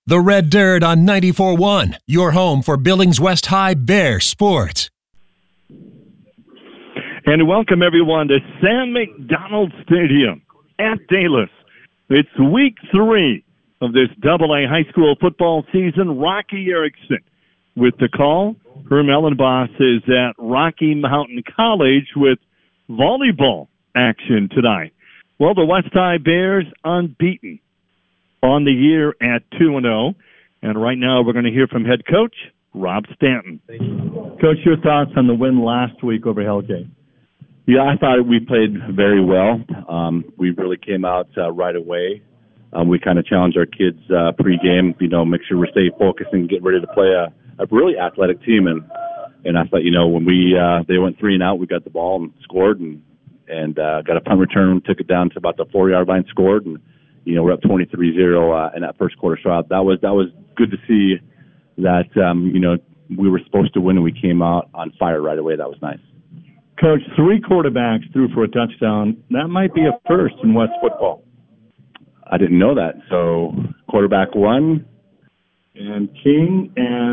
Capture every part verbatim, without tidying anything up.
The Red Dirt on ninety-four point one, your home for Billings West High Bear sports. And welcome everyone to Sam McDonald Stadium at Dallas. It's week three of this double A high school football season. Rocky Erickson with the call. Herm Ellenboss is at Rocky Mountain College with volleyball action tonight. Well, the West High Bears unbeaten on the year at two and oh. And right now we're going to hear from head coach Rob Stanton. Coach, your thoughts on the win last week over Hellgate? Yeah, I thought we played very well. Um, we really came out uh, right away. Um, we kind of challenged our kids uh, pregame, you know, make sure we stay focused and get ready to play a, a really athletic team. And and I thought, you know, when we uh, they went three and out, we got the ball and scored and and uh, got a punt return, took it down to about the four-yard line, scored, and you know, we're up twenty-three zero uh, in that first quarter. So that was that was good to see that, um, you know, we were supposed to win and we came out on fire right away. That was nice. Coach, three quarterbacks threw for a touchdown. That might be a first in West football. I didn't know that. So quarterback one. And King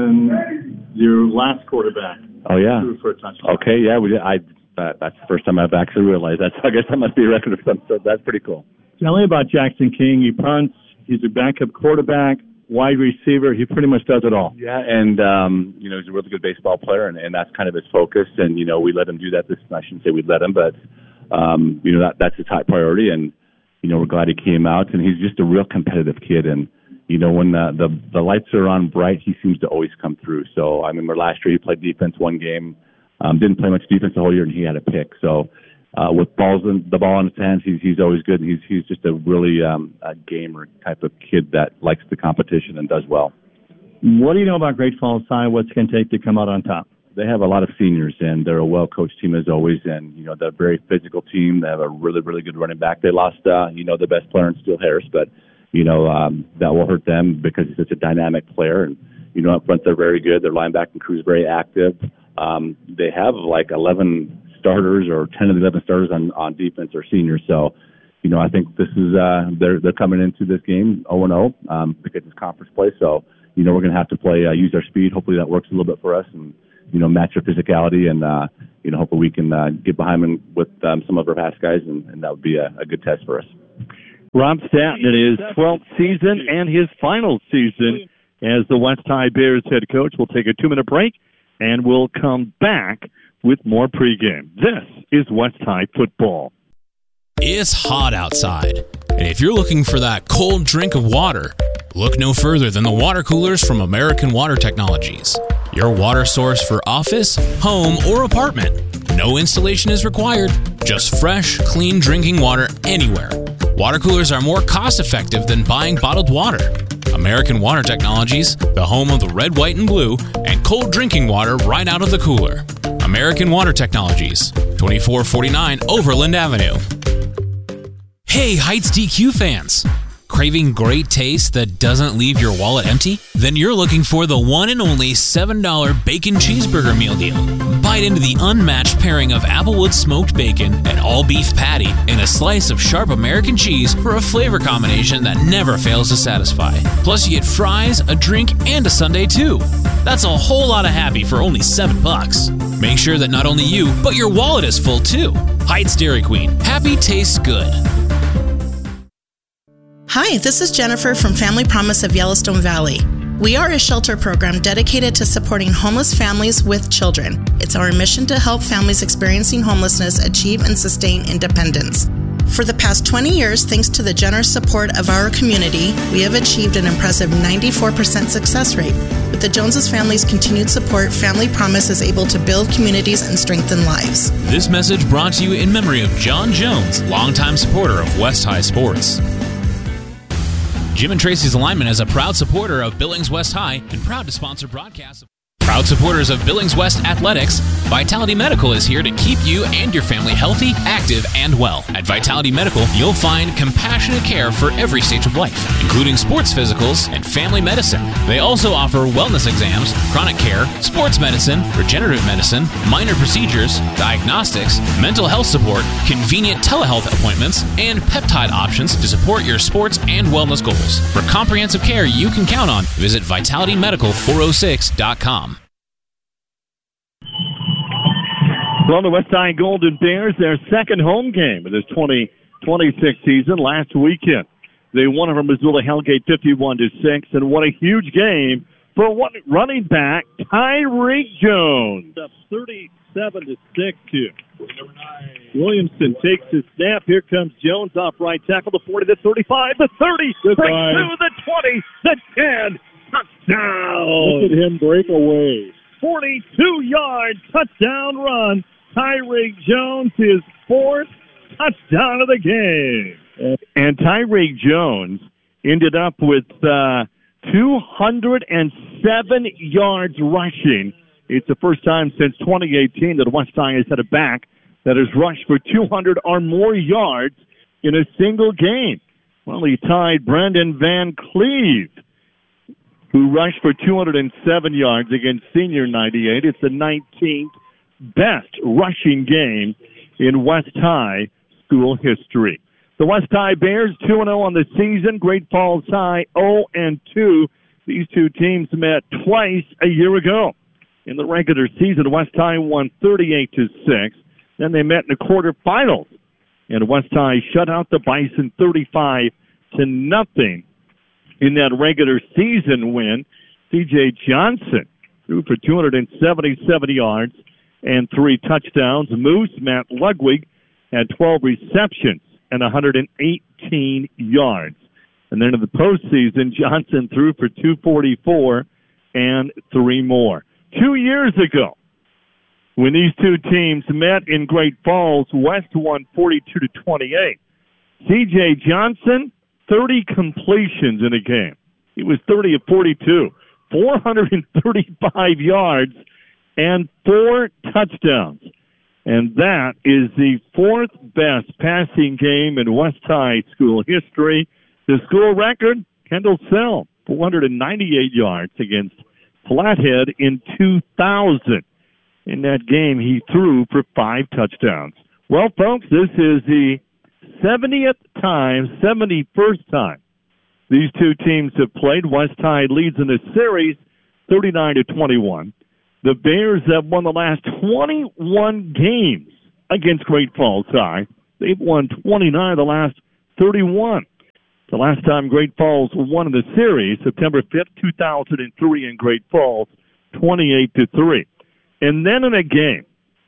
and your last quarterback. Oh, yeah. Threw for a touchdown. Okay, yeah. We did, I, uh, that's the first time I've actually realized that. So I guess that must be a record of some sort. That's pretty cool. Tell me about Jackson King. He punts. He's a backup quarterback, wide receiver. He pretty much does it all. Yeah, and, um, you know, he's a really good baseball player, and, and that's kind of his focus. And, you know, we let him do that. This I shouldn't say we let him, but, um, you know, that that's his top priority. And, you know, we're glad he came out. And he's just a real competitive kid. And, you know, when the, the, the lights are on bright, he seems to always come through. So I remember last year he played defense one game, um, didn't play much defense the whole year, and he had a pick. So, Uh, with balls in, the ball in his hands, he's he's always good. He's he's just a really um, a gamer type of kid that likes the competition and does well. What do you know about Great Falls High? What's it going to take to come out on top? They have a lot of seniors, and they're a well-coached team as always. And you know they're a very physical team. They have a really really good running back. They lost uh, you know the best player in Steele Harris, but you know um, that will hurt them because he's such a dynamic player. And you know up front they're very good. Their linebacking crew is very active. Um, they have like eleven starters or ten of the eleven starters on, on defense are seniors. So, you know, I think this is, uh, they're, they're coming into this game oh and oh, um, because it's conference play. So, you know, we're going to have to play, uh, use our speed. Hopefully that works a little bit for us and, you know, match our physicality and, uh, you know, hopefully we can, uh, get behind them with, um, some of our past guys and, and that would be a, a good test for us. Rob Stanton in his twelfth season and his final season as the West High Bears head coach. We'll take a two-minute break and we'll come back with more pregame. This is West High football. It's hot outside, and if you're looking for that cold drink of water, look no further than the water coolers from American Water Technologies. Your water source for office, home, or apartment. No installation is required. Just fresh, clean drinking water anywhere. Water coolers are more cost-effective than buying bottled water. American Water Technologies, the home of the red, white, and blue, and cold drinking water right out of the cooler. American Water Technologies, twenty-four forty-nine Overland Avenue. Hey, Heights D Q fans! Craving great taste that doesn't leave your wallet empty? Then you're looking for the one and only seven dollar Bacon Cheeseburger Meal Deal. Bite into the unmatched pairing of Applewood smoked bacon, an all-beef patty, and a slice of sharp American cheese for a flavor combination that never fails to satisfy. Plus you get fries, a drink, and a sundae too. That's a whole lot of happy for only seven bucks. Make sure that not only you, but your wallet is full too. Heights Dairy Queen. Happy tastes good. Hi, this is Jennifer from Family Promise of Yellowstone Valley. We are a shelter program dedicated to supporting homeless families with children. It's our mission to help families experiencing homelessness achieve and sustain independence. For the past twenty years, thanks to the generous support of our community, we have achieved an impressive ninety-four percent success rate. With the Joneses family's continued support, Family Promise is able to build communities and strengthen lives. This message brought to you in memory of John Jones, longtime supporter of West High Sports. Jim and Tracy's Alignment is a proud supporter of Billings West High and proud to sponsor broadcasts. Proud supporters of Billings West Athletics, Vitality Medical is here to keep you and your family healthy, active, and well. At Vitality Medical, you'll find compassionate care for every stage of life, including sports physicals and family medicine. They also offer wellness exams, chronic care, sports medicine, regenerative medicine, minor procedures, diagnostics, mental health support, convenient telehealth appointments, and peptide options to support your sports and wellness goals. For comprehensive care you can count on, visit vitality medical four oh six dot com. Well, the West High Golden Bears, their second home game of this twenty twenty-six season last weekend. They won over Missoula Hellgate fifty-one to six, and what a huge game for one running back Tyreek Jones. Up thirty-seven to six here. Williamson takes his snap. Here comes Jones off right tackle. The forty, the thirty-five, the thirty, breaks through the twenty, the ten, touchdown. Look at him break away. forty-two yard touchdown run. Tyreek Jones, his fourth touchdown of the game. And Tyreek Jones ended up with uh, two hundred seven yards rushing. It's the first time since twenty eighteen that West High has had a back that has rushed for two hundred or more yards in a single game. Well, he tied Brandon Van Cleve, who rushed for two hundred seven yards against Senior ninety-eight. It's the nineteenth best rushing game in West High school history. The West High Bears two and oh on the season. Great Falls High oh and two. These two teams met twice a year ago. In the regular season, West High won thirty-eight to six. Then they met in the quarterfinals, and West High shut out the Bison thirty-five to nothing. In that regular season win, C J Johnson threw for two hundred seventy-seven yards and three touchdowns. Moose Matt Ludwig had twelve receptions and one hundred eighteen yards. And then in the postseason, Johnson threw for two forty-four and three more. Two years ago, when these two teams met in Great Falls, West won forty-two to twenty-eight. C J Johnson, thirty completions in a game. He was thirty of forty-two, four hundred thirty-five yards, and four touchdowns. And that is the fourth best passing game in West High school history. The school record, Kendall Sell, four hundred ninety-eight yards against Flathead in two thousand. In that game, he threw for five touchdowns. Well, folks, this is the seventieth time, seventy-first time these two teams have played. West High leads in the series thirty-nine to twenty-one. The Bears have won the last twenty-one games against Great Falls High. They've won twenty-nine of the last thirty-one. The last time Great Falls won in the series, September fifth, two thousand three in Great Falls, twenty-eight to three. And then in a game,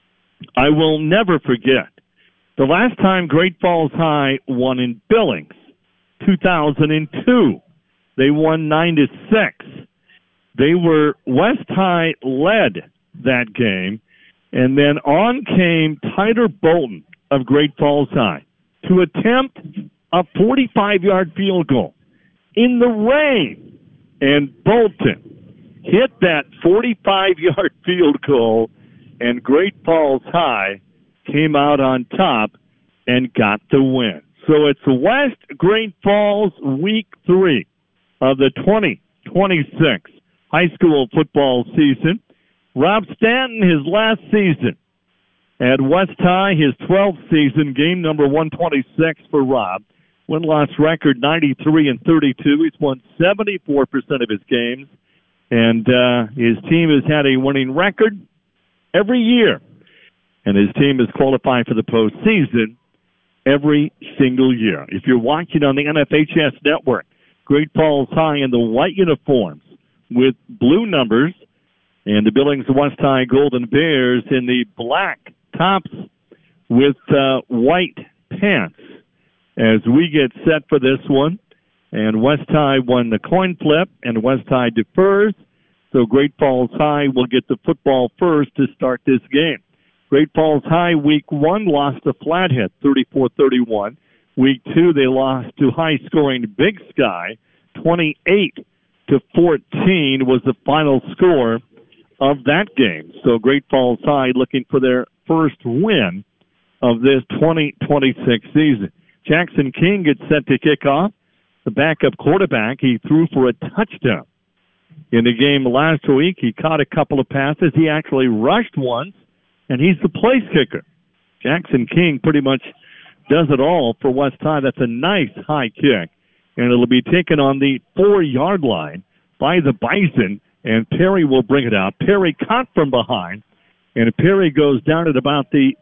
I will never forget, the last time Great Falls High won in Billings, two thousand two. They won nine to six. They were West High led that game, and then on came Tyler Bolton of Great Falls High to attempt a forty-five yard field goal in the rain. And Bolton hit that forty-five yard field goal, and Great Falls High came out on top and got the win. So it's West Great Falls week three of the twenty twenty-six high school football season. Rob Stanton, his last season at West High, his twelfth season, game number one twenty-six for Rob. Win-loss record ninety-three and thirty-two. He's won seventy-four percent of his games, and uh, his team has had a winning record every year. And his team has qualified for the postseason every single year. If you're watching on the N F H S network, Great Falls High in the white uniforms with blue numbers, and the Billings West High Golden Bears in the black tops with uh, white pants. As we get set for this one, and West High won the coin flip, and West High defers, so Great Falls High will get the football first to start this game. Great Falls High, week one, lost to Flathead, thirty-four thirty-one. Week two, they lost to high-scoring Big Sky, twenty-eight to fourteen was the final score of that game. So Great Falls High looking for their first win of this twenty twenty-six season. Jackson King gets set to kick off. The backup quarterback, he threw for a touchdown. In the game last week, he caught a couple of passes. He actually rushed once, and he's the place kicker. Jackson King pretty much does it all for West High. That's a nice high kick, and it'll be taken on the four-yard line by the Bison, and Perry will bring it out. Perry caught from behind, and Perry goes down at about the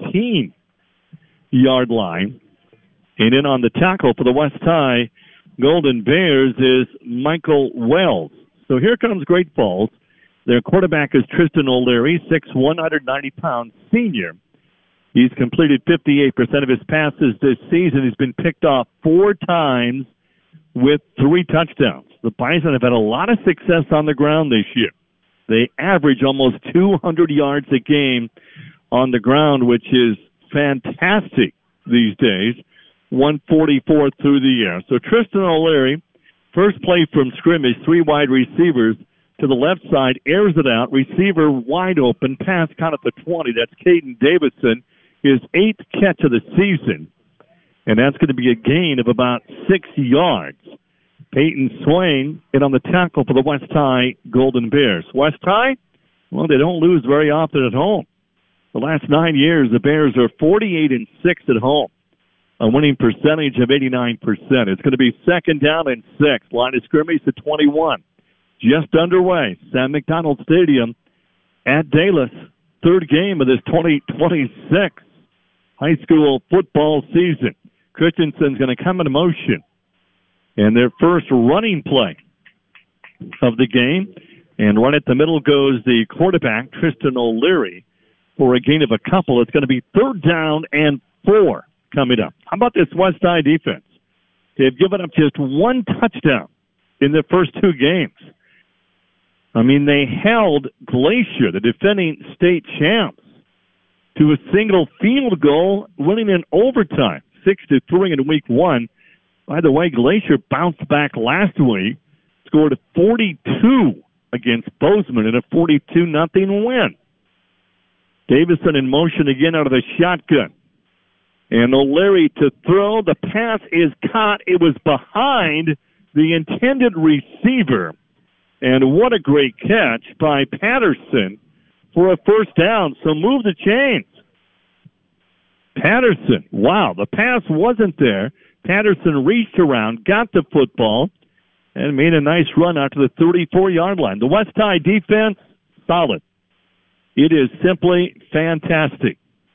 fifteen-yard line. And in on the tackle for the West High Golden Bears is Michael Wells. So here comes Great Falls. Their quarterback is Tristan O'Leary, six foot one hundred ninety pound senior. He's completed fifty-eight percent of his passes this season. He's been picked off four times with three touchdowns. The Bison have had a lot of success on the ground this year. They average almost two hundred yards a game on the ground, which is fantastic these days. one forty-four through the air. So Tristan O'Leary, first play from scrimmage, three wide receivers to the left side, airs it out, receiver wide open, pass count at the twenty. That's Caden Davidson, his eighth catch of the season. And that's going to be a gain of about six yards. Peyton Swain in on the tackle for the West High Golden Bears. West High, well, they don't lose very often at home. The last nine years, the Bears are forty-eight and six at home. A winning percentage of eighty-nine percent. It's going to be second down and six. Line of scrimmage to twenty-one. Just underway. Sam McDonald Stadium at Dalis. Third game of this twenty twenty-six high school football season. Christensen's going to come into motion. And their first running play of the game. And right at the middle goes the quarterback, Tristan O'Leary, for a gain of a couple. It's going to be third down and four coming up. How about this West High defense? They've given up just one touchdown in their first two games. I mean, they held Glacier, the defending state champs, to a single field goal, winning in overtime, six to three in week one. By the way, Glacier bounced back last week, scored a forty-two against Bozeman in a forty-two nothing win. Davison in motion again out of the shotgun. And O'Leary to throw. The pass is caught. It was behind the intended receiver. And what a great catch by Patterson for a first down. So move the chains. Patterson, wow, the pass wasn't there. Patterson reached around, got the football, and made a nice run out to the thirty-four-yard line. The West High defense, solid. It is simply fantastic.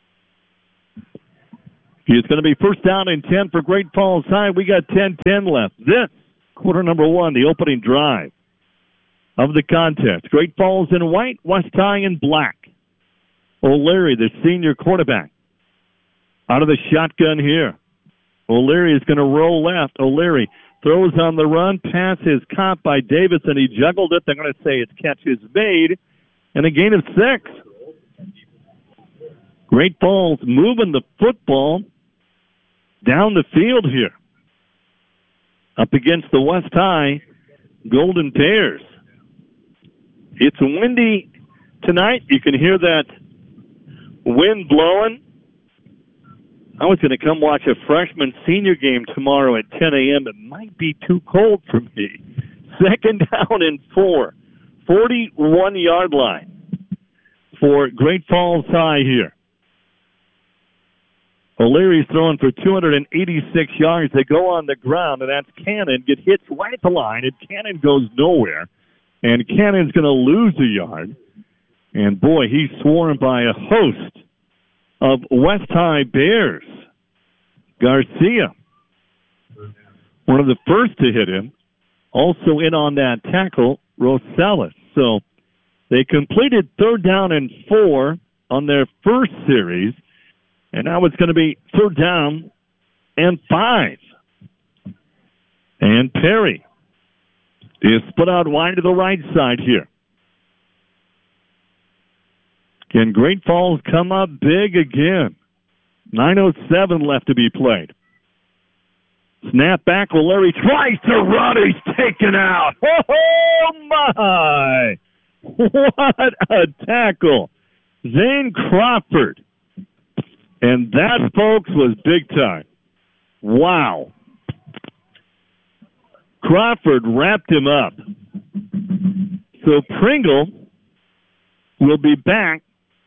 It's going to be first down and ten for Great Falls High. We got ten ten left. This, quarter number one, the opening drive of the contest. Great Falls in white, West High in black. O'Leary, the senior quarterback, out of the shotgun here. O'Leary is going to roll left. O'Leary throws on the run. Pass is caught by Davidson. He juggled it. They're going to say its catch is made. And a gain of six. Great Falls moving the football down the field here. Up against the West High Golden Bears. It's windy tonight. You can hear that wind blowing. I was going to come watch a freshman senior game tomorrow at ten a.m. It might be too cold for me. Second down and four. forty-one-yard line for Great Falls High here. O'Leary's throwing for two hundred eighty-six yards. They go on the ground, and that's Cannon. Get hit right at the line, and Cannon goes nowhere. And Cannon's going to lose a yard. And, boy, he's swarmed by a host of West High Bears. Garcia, one of the first to hit him, also in on that tackle, Rosales. So they completed third down and four on their first series, and now it's going to be third down and five. And Perry is split out wide to the right side here. Can Great Falls come up big again? nine oh seven left to be played. Snap back. O'Leary tries to run. He's taken out. Oh, my. What a tackle. Zane Crawford. And that, folks, was big time. Wow. Crawford wrapped him up. So Pringle will be back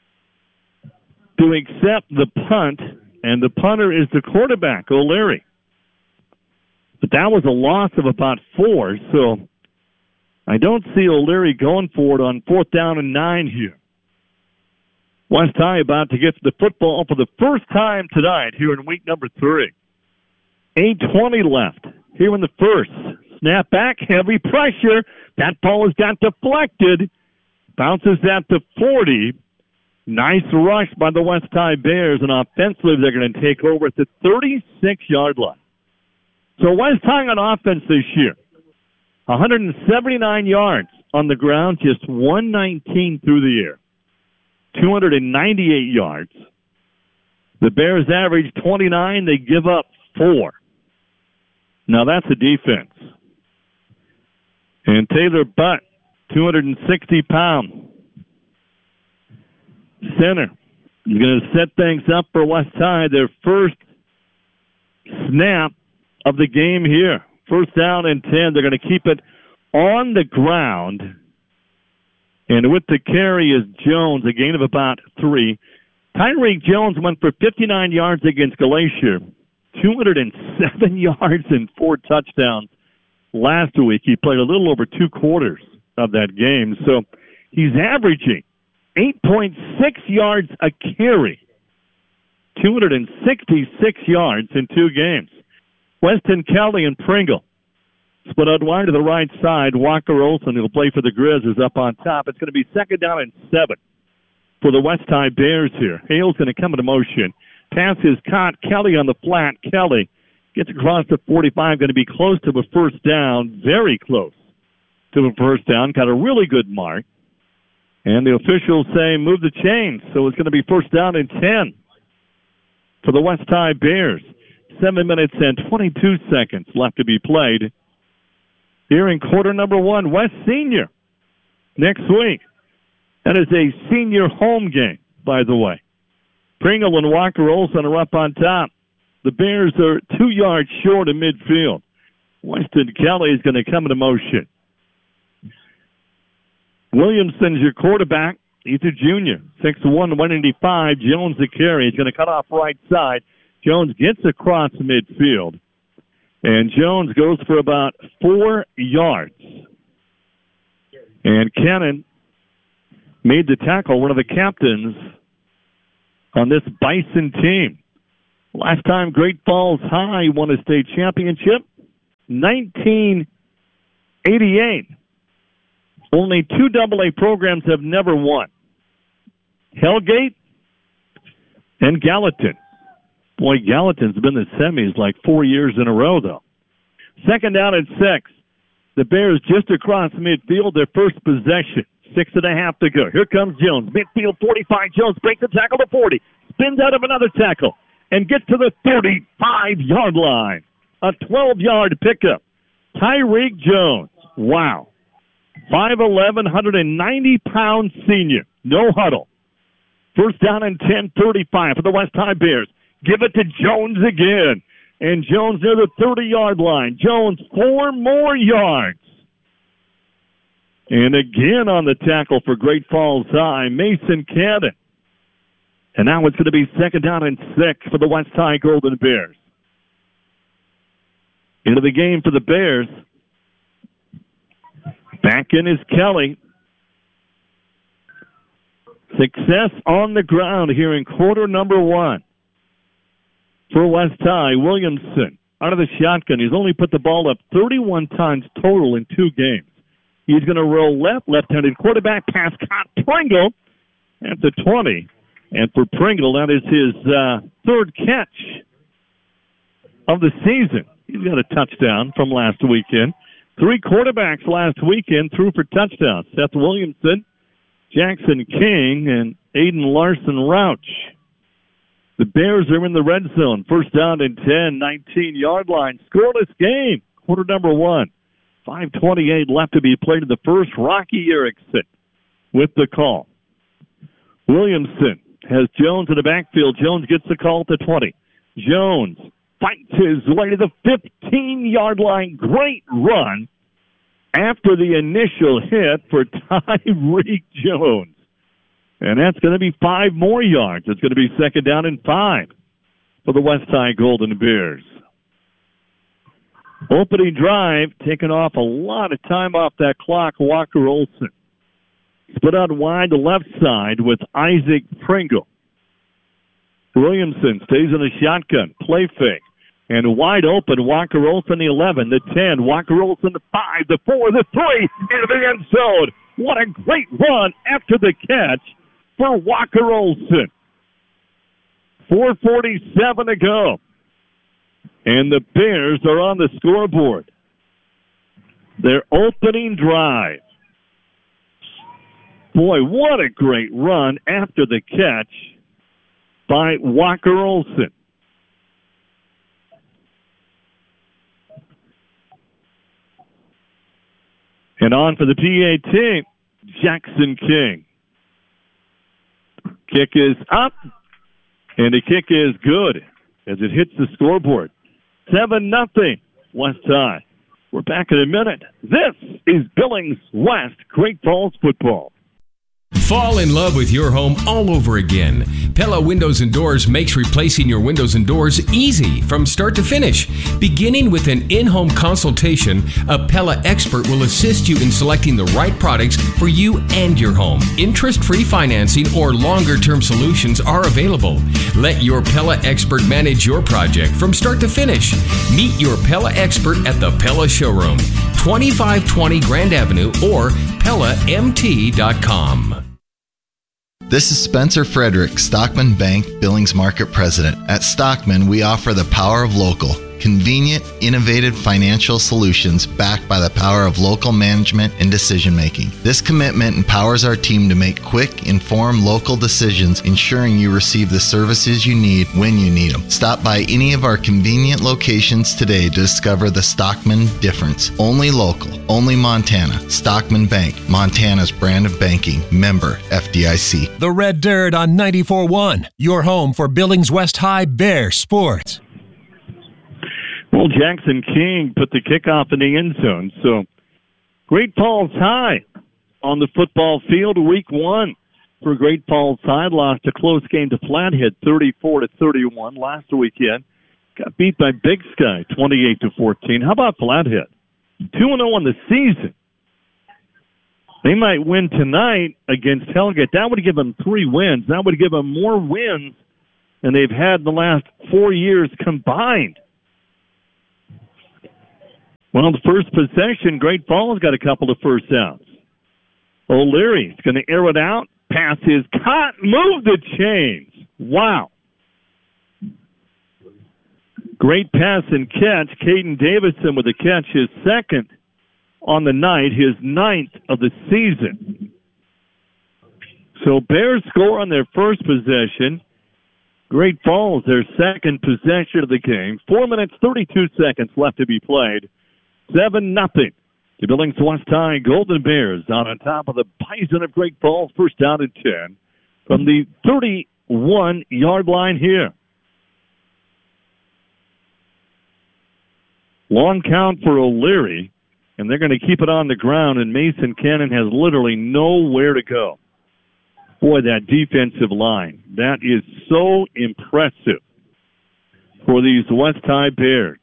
to accept the punt, and the punter is the quarterback, O'Leary. But that was a loss of about four, so I don't see O'Leary going for it on fourth down and nine here. West High about to get to the football for the first time tonight here in week number three. eight twenty left here in the first. Snap back, heavy pressure. That ball has got deflected. Bounces at the forty. Nice rush by the West High Bears, and offensively they're going to take over at the thirty-six-yard line. So West High on offense this year, one hundred seventy-nine yards on the ground, just one nineteen through the air, two hundred ninety-eight yards. The Bears average twenty-nine. They give up four. Now that's a defense. And Taylor Butt, two hundred sixty pounds. Center is going to set things up for West High. Their first snap of the game here. First down and ten. They're going to keep it on the ground. And with the carry is Jones, a gain of about three. Tyreek Jones went for fifty-nine yards against Glacier. two hundred seven yards and four touchdowns last week. He played a little over two quarters of that game. So he's averaging eight point six yards a carry. two hundred sixty-six yards in two games. Weston Kelly and Pringle split out wide to the right side. Walker Olson, who will play for the Grizz, is up on top. It's going to be second down and seven for the West High Bears here. Hale's going to come into motion. Pass is caught. Kelly on the flat. Kelly gets across the forty-five. Going to be close to a first down. Very close to a first down. Got a really good mark. And the officials say move the chains. So it's going to be first down and ten for the West High Bears. Seven minutes and twenty-two seconds left to be played here in quarter number one. West Senior next week. That is a senior home game, by the way. Pringle and Walker Olson are up on top. The Bears are two yards short of midfield. Weston Kelly is going to come into motion. Williamson's your quarterback. He's a junior. six one, one eighty-five. Jones the carry. He's going to cut off right side. Jones gets across midfield. And Jones goes for about four yards. And Cannon made the tackle, one of the captains on this Bison team. Last time Great Falls High won a state championship, nineteen eighty-eight. Only two double A programs have never won. Hellgate and Gallatin. Boy, Gallatin's been in the semis like four years in a row, though. Second down and six. The Bears just across midfield, their first possession. Six and a half to go. Here comes Jones. Midfield forty-five. Jones breaks the tackle to forty. Spins out of another tackle and gets to the thirty-five-yard line. A twelve-yard pickup. Tyreek Jones. Wow. five eleven, one hundred ninety pound senior. No huddle. First down and ten, thirty-five for the West High Bears. Give it to Jones again. And Jones near the thirty-yard line. Jones, four more yards. And again on the tackle for Great Falls High, Mason Cannon. And now it's going to be second down and six for the West High Golden Bears. Into the game for the Bears. Back in is Kelly. Success on the ground here in quarter number one. For West High, Williamson out of the shotgun. He's only put the ball up thirty-one times total in two games. He's going to roll left, left-handed quarterback, pass caught Pringle at the twenty. And for Pringle, that is his uh, third catch of the season. He's got a touchdown from last weekend. Three quarterbacks last weekend threw for touchdowns. Seth Williamson, Jackson King, and Aiden Larson-Rauch. The Bears are in the red zone. First down and ten, nineteen-yard line. Scoreless game, quarter number one. five twenty-eight left to be played in the first. Rocky Erickson with the call. Williamson has Jones in the backfield. Jones gets the call at the twenty. Jones fights his way to the fifteen-yard line. Great run after the initial hit for Tyreek Jones. And that's going to be five more yards. It's going to be second down and five for the West High Golden Bears. Opening drive, taking off a lot of time off that clock, Walker Olson. Split out wide the left side with Isaac Pringle. Williamson stays in the shotgun, play fake. And wide open, Walker Olson, the eleven, the ten, Walker Olson, the five, the four, the three, into the end zone. What a great run after the catch for Walker Olson. four forty-seven to go. And the Bears are on the scoreboard. Their opening drive. Boy, what a great run after the catch by Walker Olson. And on for the P A T, Jackson King. Kick is up, and the kick is good as it hits the scoreboard. seven nothing West High. We're back in a minute. This is Billings West Great Falls football. Fall in love with your home all over again. Pella Windows and Doors makes replacing your windows and doors easy from start to finish. Beginning with an in-home consultation, a Pella expert will assist you in selecting the right products for you and your home. Interest-free financing or longer-term solutions are available. Let your Pella expert manage your project from start to finish. Meet your Pella expert at the Pella Showroom, twenty-five twenty Grand Avenue or Pella M T dot com. This is Spencer Frederick, Stockman Bank Billings Market President. At Stockman, we offer the power of local. Convenient, innovative financial solutions backed by the power of local management and decision-making. This commitment empowers our team to make quick, informed local decisions, ensuring you receive the services you need when you need them. Stop by any of our convenient locations today to discover the Stockman difference. Only local, only Montana. Stockman Bank, Montana's brand of banking. Member F D I C. The Red Dirt on ninety-four point one, your home for Billings West High Bear sports. Well, Jackson King put the kickoff in the end zone. So, Great Falls High on the football field, week one for Great Falls High. Lost a close game to Flathead, thirty-four to thirty-one last weekend. Got beat by Big Sky, twenty-eight to fourteen. How about Flathead? two and oh on the season. They might win tonight against Hellgate. That would give them three wins. That would give them more wins than they've had in the last four years combined. Well, the first possession, Great Falls got a couple of first downs. O'Leary's going to air it out. Pass is caught. Move the chains. Wow. Great pass and catch. Caden Davison with a catch, his second on the night, his ninth of the season. So Bears score on their first possession. Great Falls, their second possession of the game. Four minutes, thirty-two seconds left to be played. Seven nothing. The Billings West High Golden Bears down on top of the Bison of Great Falls. First down and ten from the thirty-one-yard line here. Long count for O'Leary, and they're going to keep it on the ground, and Mason Cannon has literally nowhere to go. Boy, that defensive line, that is so impressive for these West High Bears.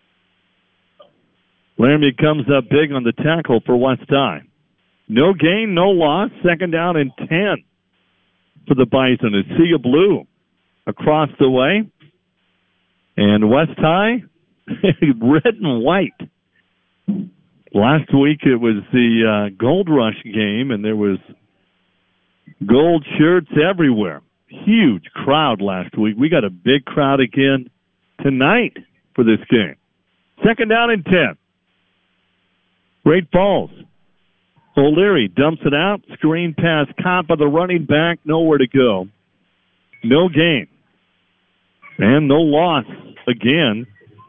Laramie comes up big on the tackle for West High. No gain, no loss. Second down and ten for the Bison. A sea of blue across the way. And West High, red and white. Last week it was the uh, Gold Rush game, and there was gold shirts everywhere. Huge crowd last week. We got a big crowd again tonight for this game. Second down and ten. Great Falls. O'Leary dumps it out. Screen pass caught by the running back. Nowhere to go. No gain. And no loss again.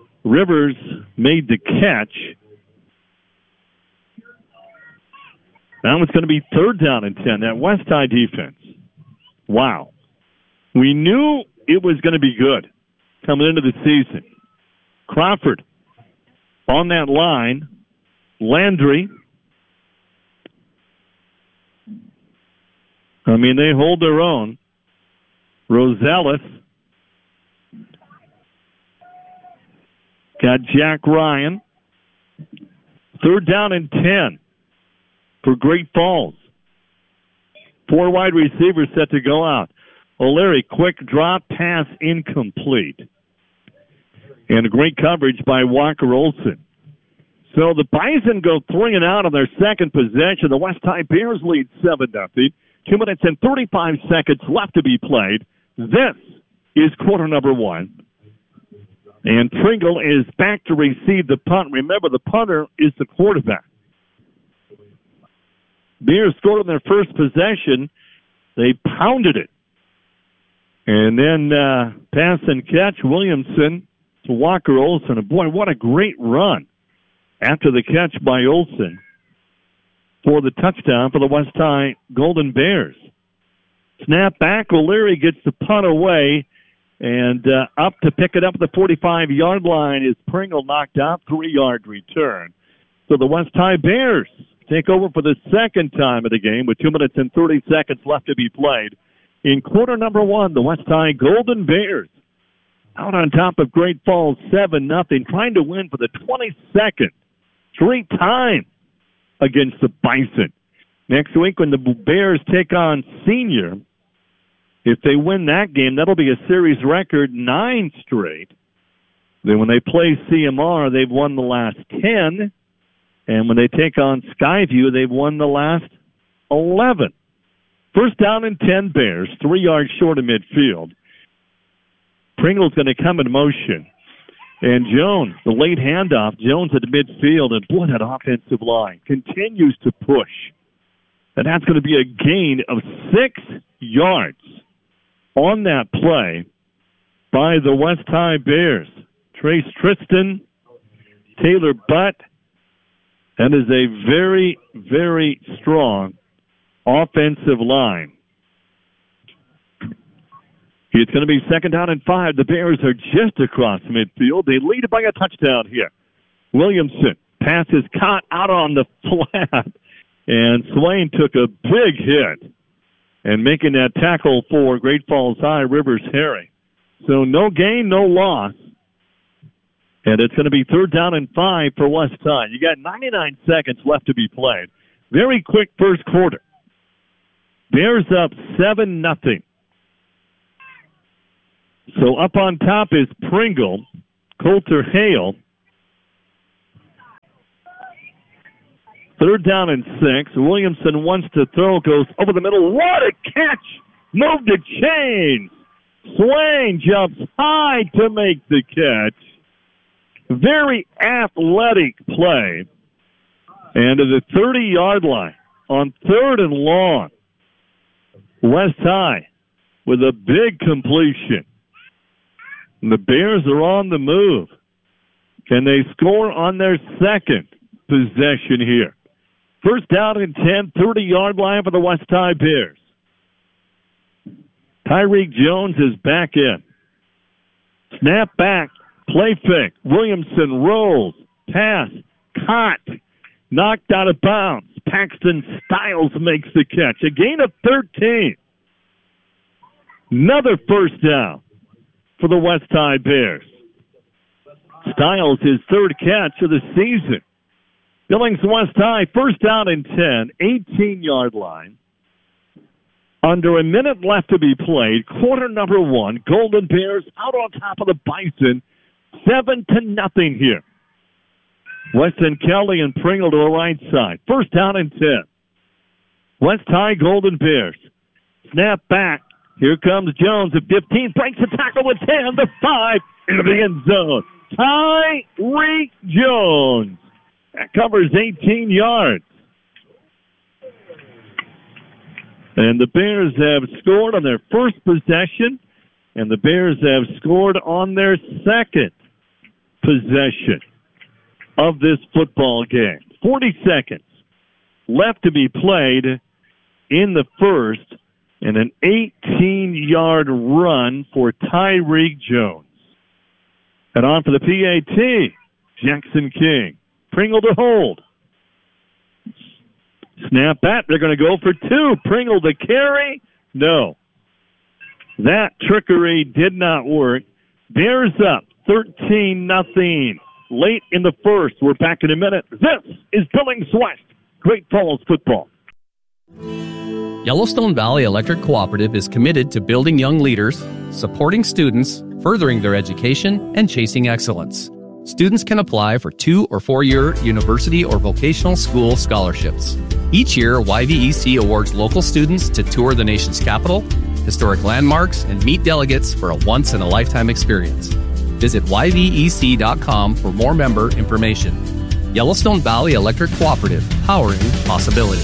Rivers made the catch. Now it's going to be third down and ten. That West High defense. Wow. We knew it was going to be good coming into the season. Crawford on that line. Landry. I mean, they hold their own. Rosales. Got Jack Ryan. Third down and ten for Great Falls. Four wide receivers set to go out. O'Leary, quick drop, pass incomplete. And a great coverage by Walker Olson. So the Bison go three and out on their second possession. The West High Bears lead seven nothing. Two minutes and thirty-five seconds left to be played. This is quarter number one. And Pringle is back to receive the punt. Remember, the punter is the quarterback. Bears scored on their first possession. They pounded it. And then uh, pass and catch, Williamson to Walker Olson. And boy, what a great run after the catch by Olson for the touchdown for the West High Golden Bears. Snap back, O'Leary gets the punt away, and uh, up to pick it up at the forty-five-yard line is Pringle, knocked out, three-yard return. So the West High Bears take over for the second time of the game with two minutes and thirty seconds left to be played. In quarter number one, the West High Golden Bears out on top of Great Falls seven nothing, trying to win for the twenty-second straight time against the Bison. Next week when the Bears take on Senior, if they win that game, that'll be a series record nine straight. Then when they play C M R, they've won the last ten. And when they take on Skyview, they've won the last eleven. First down and ten Bears, three yards short of midfield. Pringle's going to come in motion. And Jones, the late handoff, Jones at midfield, and boy, that offensive line continues to push. And that's going to be a gain of six yards on that play by the West High Bears. Trace Tristan, Taylor Butt. That is a very, very strong offensive line. It's going to be second down and five. The Bears are just across midfield. They lead by a touchdown here. Williamson passes caught out on the flat, and Swain took a big hit and making that tackle for Great Falls High, Rivers Harry. So no gain, no loss. And it's going to be third down and five for West High. You got ninety-nine seconds left to be played. Very quick first quarter. Bears up seven nothing. So up on top is Pringle, Coulter Hale. Third down and six. Williamson wants to throw, goes over the middle. What a catch! Move to chains. Swain jumps high to make the catch. Very athletic play. And to the thirty-yard line on third and long. West High with a big completion. And the Bears are on the move. Can they score on their second possession here? First down and ten, thirty-yard line for the West High Bears. Tyreek Jones is back in. Snap back, play fake. Williamson rolls, pass, caught, knocked out of bounds. Paxton Stiles makes the catch. A gain of thirteen. Another first down for the West High Bears. Stiles, his third catch of the season. Billings West High, first down and ten, eighteen-yard line. Under a minute left to be played, quarter number one. Golden Bears out on top of the Bison, seven to nothing here. Weston Kelly and Pringle to the right side. First down and ten. West High Golden Bears. Snap back. Here comes Jones at fifteen. Breaks the tackle with ten. The five into the end zone. Tyreek Jones. That covers eighteen yards. And the Bears have scored on their first possession, and the Bears have scored on their second possession of this football game. forty seconds left to be played in the first, and an eighteen-yard run for Tyreek Jones. And on for the P A T, Jackson King. Pringle to hold. Snap back. They're going to go for two. Pringle to carry. No. That trickery did not work. Bears up thirteen nothing. Late in the first. We're back in a minute. This is Billings West. Great Falls football. Yellowstone Valley Electric Cooperative is committed to building young leaders, supporting students, furthering their education, and chasing excellence. Students can apply for two- or four-year university or vocational school scholarships. Each year, Y V E C awards local students to tour the nation's capital, historic landmarks, and meet delegates for a once-in-a-lifetime experience. Visit Y V E C dot com for more member information. Yellowstone Valley Electric Cooperative, powering possibility.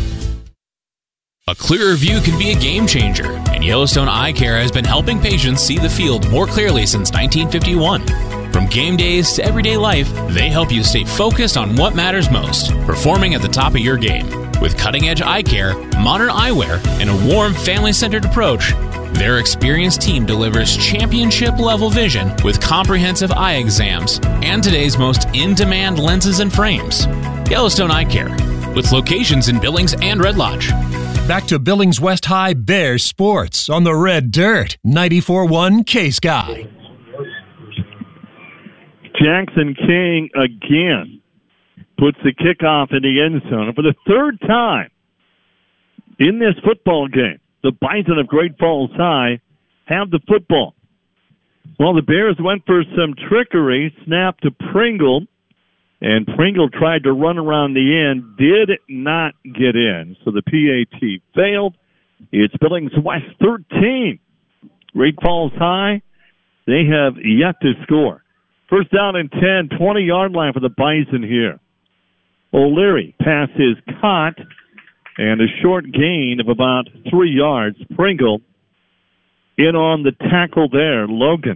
A clearer view can be a game changer, and Yellowstone Eye Care has been helping patients see the field more clearly since nineteen fifty-one. From game days to everyday life, they help you stay focused on what matters most, performing at the top of your game. With cutting-edge eye care, modern eyewear, and a warm, family-centered approach, their experienced team delivers championship-level vision with comprehensive eye exams and today's most in-demand lenses and frames. Yellowstone Eye Care, with locations in Billings and Red Lodge. Back to Billings West High Bears sports on the Red Dirt, ninety-four one K-Sky. Jackson King again puts the kickoff in the end zone. And for the third time in this football game, the Bison of Great Falls High have the football. Well, the Bears went for some trickery, snapped to Pringle, and Pringle tried to run around the end, did not get in. So the P A T failed. It's Billings West thirteen. Great Falls High, they have yet to score. First down and ten, twenty-yard line for the Bison here. O'Leary passes caught, and a short gain of about three yards. Pringle in on the tackle there. Logan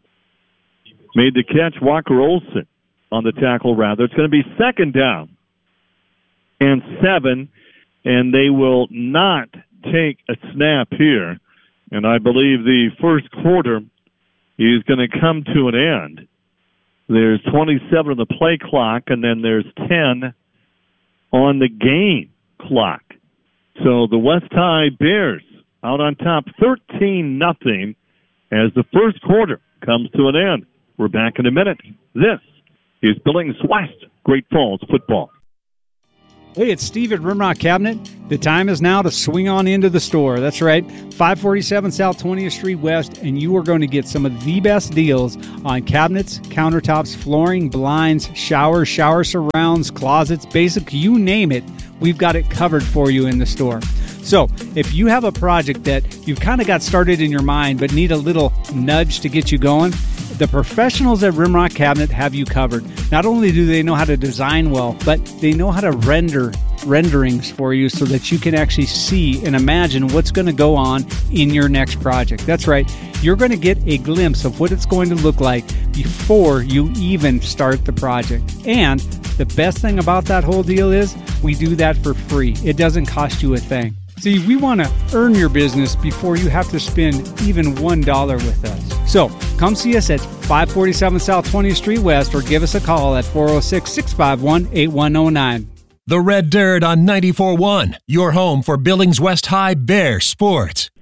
made the catch. Walker Olson on the tackle, rather. It's going to be second down and seven, and they will not take a snap here. And I believe the first quarter is going to come to an end. There's twenty-seven on the play clock, and then there's ten on the game clock. So the West High Bears out on top thirteen nothing as the first quarter comes to an end. We're back in a minute. This is Billings West Great Falls football. Hey, it's Steve at Rimrock Cabinet. The time is now to swing on into the store. That's right, five forty-seven South twentieth Street West, and you are going to get some of the best deals on cabinets, countertops, flooring, blinds, showers, shower surrounds, closets, basic, you name it. We've got it covered for you in the store. So if you have a project that you've kind of got started in your mind but need a little nudge to get you going, the professionals at Rimrock Cabinet have you covered. Not only do they know how to design well, but they know how to render renderings for you so that you can actually see and imagine what's going to go on in your next project. That's right. You're going to get a glimpse of what it's going to look like before you even start the project. And the best thing about that whole deal is we do that for free. It doesn't cost you a thing. See, we want to earn your business before you have to spend even one dollar with us. So come see us at five forty-seven South twentieth Street West or give us a call at four oh six, six five one, eight one oh nine. The Red Dirt on ninety-four one, your home for Billings West High Bear sports.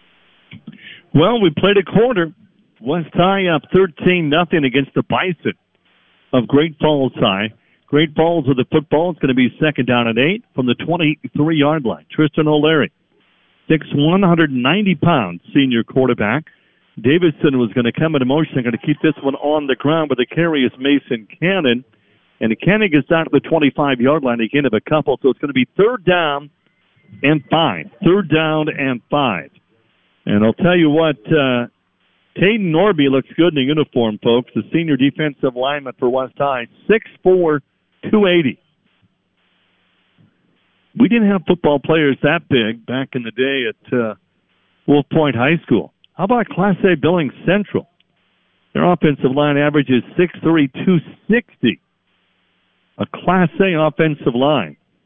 Well, we played a quarter. West High up thirteen nothing against the Bison of Great Falls High. Great Falls with the football. It's going to be second down and eight from the twenty-three-yard line. Tristan O'Leary, six one hundred ninety pounds, senior quarterback. Davidson was going to come into motion. They're going to keep this one on the ground, but the carry is Mason Cannon. And Cannon gets down to the twenty-five-yard line again of a couple, so it's going to be third down and five. Third down and five. And I'll tell you what, uh, Tayden Norby looks good in the uniform, folks. The senior defensive lineman for West High, six four, two eighty. We didn't have football players that big back in the day at uh, Wolf Point High School. How about Class A Billings Central? Their offensive line average is six three, two sixty. A Class A offensive line.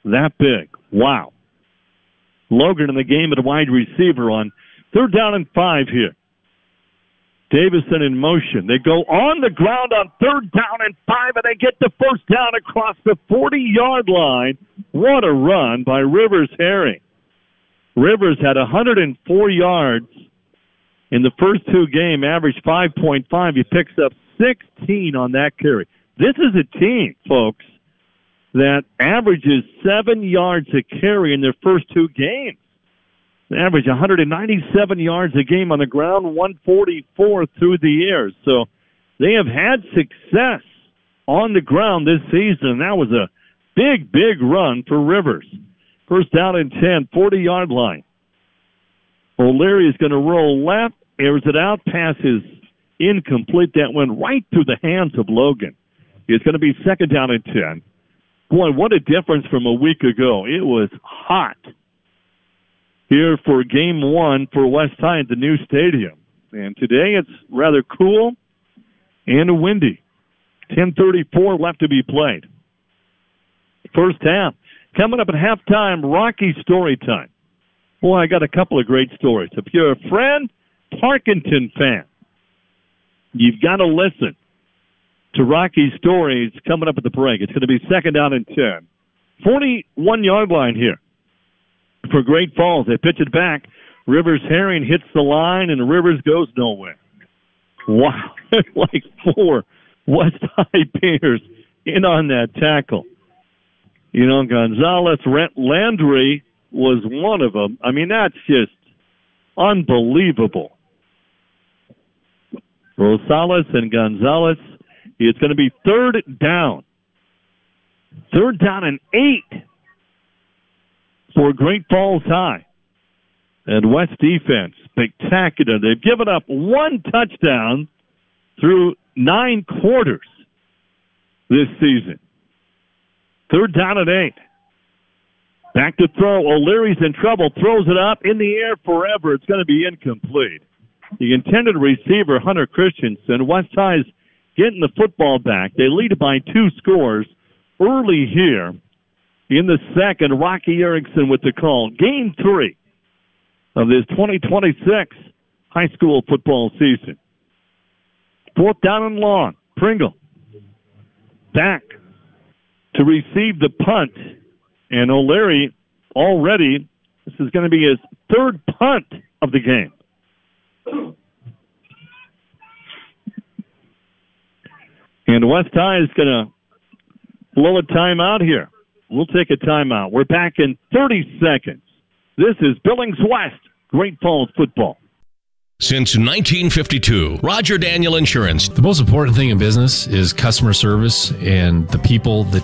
that big. Wow. Logan in the game at wide receiver on third down and five here. Davison in motion. They go on the ground on third down and five, and they get the first down across the forty-yard line. What a run by Rivers Herring. Rivers had one hundred four yards in the first two games, averaged five point five. He picks up sixteen on that carry. This is a team, folks, that averages seven yards a carry in their first two games. They average one hundred ninety-seven yards a game on the ground, one forty-four through the air. So they have had success on the ground this season. That was a big, big run for Rivers. First down and ten, forty-yard line. O'Leary is going to roll left, airs it out, pass is incomplete. That went right through the hands of Logan. It's going to be second down and ten. Boy, what a difference from a week ago. It was hot here for game one for West High at the new stadium. And today it's rather cool and windy. ten thirty-four left to be played. First half. Coming up at halftime, Rocky story time. Boy, I got a couple of great stories. If you're a Fred Parkinton fan, you've got to listen to Rocky's stories coming up at the break. It's going to be second down and ten. forty-one-yard line here for Great Falls. They pitch it back. Rivers Herring hits the line, and Rivers goes nowhere. Wow. Like four West High Bears in on that tackle. You know, Gonzalez, Landry was one of them. I mean, that's just unbelievable. Rosales and Gonzalez. It's going to be third down. Third down and eight for Great Falls High. And West defense, spectacular. They've given up one touchdown through nine quarters this season. Third down and eight. Back to throw. O'Leary's in trouble. Throws it up in the air forever. It's going to be incomplete. The intended receiver, Hunter Christensen. West High's getting the football back. They lead by two scores early here in the second. Rocky Erickson with the call. Game three of this twenty twenty-six high school football season. Fourth down and long. Pringle back to receive the punt. And O'Leary already, this is going to be his third punt of the game. And West High is going to blow a timeout here. We'll take a timeout. We're back in thirty seconds. This is Billings West, Great Falls football. Since nineteen fifty-two, Roger Daniel Insurance. The most important thing in business is customer service and the people that